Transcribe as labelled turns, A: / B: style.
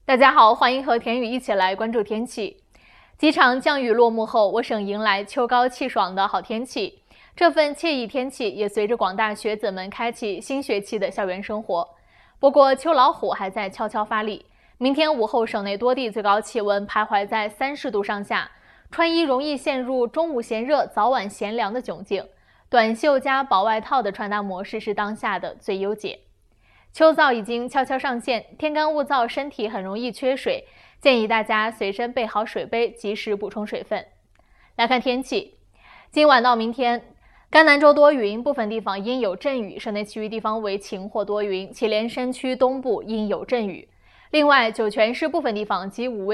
A: 大家好，欢迎和田宇一起来关注天气。几场降雨落幕后，我省迎来秋高气爽的好天气。这份惬意天气也随着广大学子们开启新学期的校园生活。不过，秋老虎还在悄悄发力。明天午后，省内多地最高气温徘徊在30度上下，穿衣容易陷入中午嫌热、早晚嫌凉的窘境。短袖加薄外套的穿搭模式是当下的最优解。秋燥已经悄悄上线，天干物燥，身体很容易缺水，建议大家随身备好水杯，及时补充水分。来看天气，今晚到明天，甘南州多云，部分地方阴有阵雨，省内其余地方为晴或多云，祁连山区东部阴有阵雨。另外，酒泉市部分地方及武威